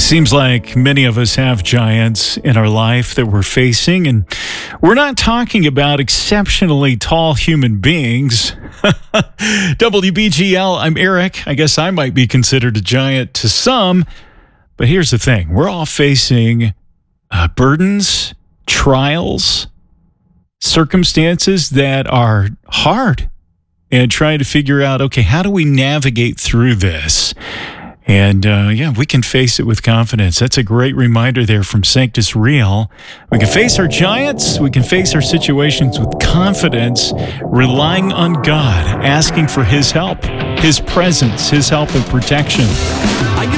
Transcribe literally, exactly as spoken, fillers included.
Seems like many of us have giants in our life that we're facing, and we're not talking about exceptionally tall human beings. W B G L, I'm Eric. I guess I might be considered a giant to some, but here's the thing. We're all facing uh, burdens, trials, circumstances that are hard, and trying to figure out, okay, how do we navigate through this? And, uh, yeah, we can face it with confidence. That's a great reminder there from Sanctus Real. We can face our giants. We can face our situations with confidence, relying on God, asking for His help, His presence, His help and protection.